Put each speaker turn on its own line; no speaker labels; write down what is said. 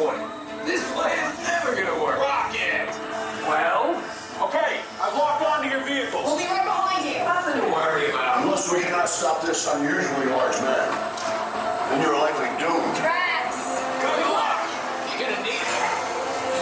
point. This plan is never gonna work. Rocket!
Well, okay, I've locked onto your vehicle.
We'll be right behind you.
Nothing to worry about.
Unless we cannot stop this unusually large man, then you're likely doomed.